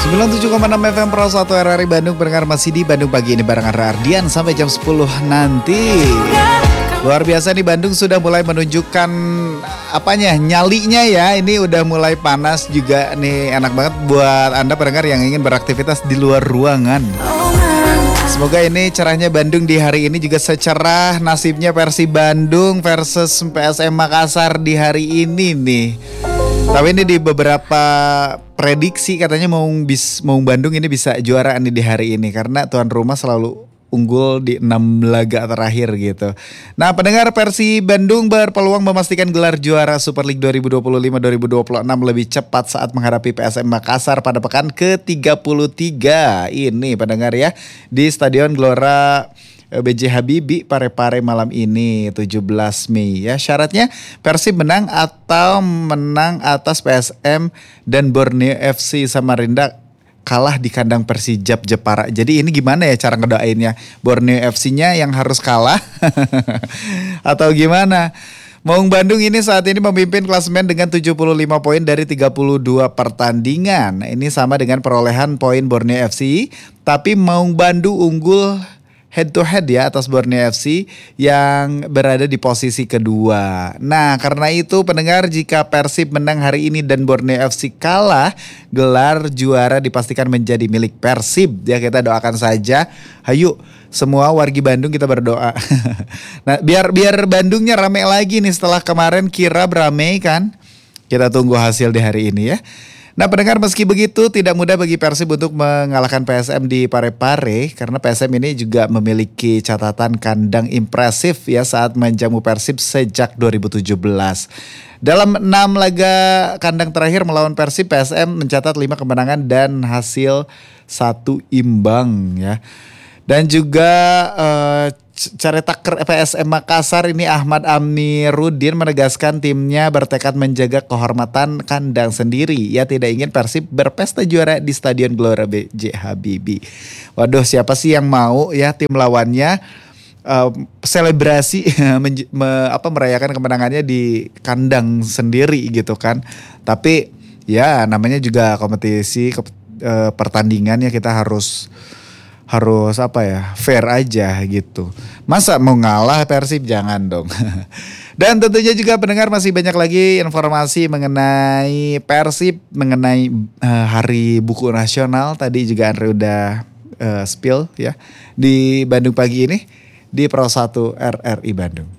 97,6 FM Pro 1 RRI Bandung. Pendengar masih di Bandung Pagi ini bareng Ardian sampai jam 10 nanti. Luar biasa nih, Bandung sudah mulai menunjukkan nyalinya ya. Ini udah mulai panas juga nih, enak banget buat Anda pendengar yang ingin beraktivitas di luar ruangan. Semoga ini cerahnya Bandung di hari ini juga secerah nasibnya Persib Bandung versus PSM Makassar di hari ini nih. Tapi ini di beberapa prediksi katanya Maung Bandung ini bisa juara nih di hari ini karena tuan rumah selalu unggul di 6 laga terakhir gitu. Nah, pendengar, Persib Bandung berpeluang memastikan gelar juara Super League 2025-2026 lebih cepat saat menghadapi PSM Makassar pada pekan ke-33 ini, pendengar ya, di Stadion Gelora B.J. Habibie Parepare malam ini 17 Mei ya. Syaratnya Persib menang atau menang atas PSM dan Borneo FC Samarinda kalah di kandang Persijap Jepara. Jadi ini gimana ya cara ngedoainnya? Borneo FC-nya yang harus kalah atau gimana? Maung Bandung ini saat ini memimpin klasemen dengan 75 poin dari 32 pertandingan. Ini sama dengan perolehan poin Borneo FC, tapi Maung Bandung unggul head to head ya atas Borneo FC yang berada di posisi kedua. Nah, karena itu pendengar, jika Persib menang hari ini dan Borneo FC kalah, gelar juara dipastikan menjadi milik Persib. Ya, kita doakan saja. Hayu semua wargi Bandung kita berdoa. Nah, biar Bandungnya rame lagi nih setelah kemarin kirab rame kan. Kita tunggu hasil di hari ini ya. Nah, pendengar, meski begitu tidak mudah bagi Persib untuk mengalahkan PSM di Parepare karena PSM ini juga memiliki catatan kandang impresif ya saat menjamu Persib sejak 2017. Dalam 6 laga kandang terakhir melawan Persib, PSM mencatat 5 kemenangan dan hasil 1 imbang ya. Dan juga Caretaker PSM Makassar ini Ahmad Amiruddin menegaskan timnya bertekad menjaga kehormatan kandang sendiri. Ia tidak ingin Persib berpesta juara di Stadion Gelora B.J. Habibie. Waduh, siapa sih yang mau ya tim lawannya selebrasi merayakan kemenangannya di kandang sendiri gitu kan. Tapi ya namanya juga kompetisi pertandingan ya, kita harus fair aja gitu. Masa mau ngalah Persib, jangan dong. Dan tentunya juga pendengar masih banyak lagi informasi mengenai Persib, mengenai Hari Buku Nasional. Tadi juga Andre udah spill ya di Bandung Pagi ini di Pro 1 RRI Bandung.